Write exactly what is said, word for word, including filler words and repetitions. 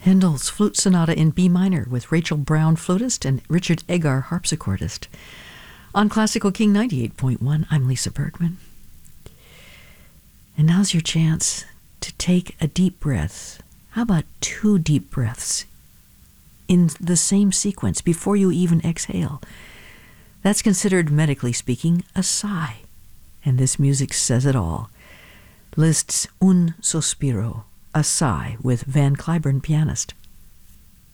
Handel's Flute Sonata in B minor with Rachel Brown, flutist, and Richard Egar, harpsichordist. On Classical King ninety-eight point one, I'm Lisa Bergman. And now's your chance to take a deep breath. How about two deep breaths in the same sequence before you even exhale? That's considered, medically speaking, a sigh. And this music says it all. Liszt's Un Sospiro, a sigh, with Van Cliburn, pianist.